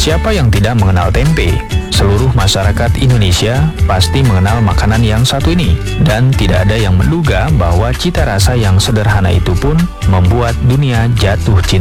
Siapa yang tidak mengenal tempe? Seluruh masyarakat Indonesia pasti mengenal makanan yang satu ini, dan tidak ada yang menduga bahwa cita rasa yang sederhana itu pun membuat dunia jatuh cinta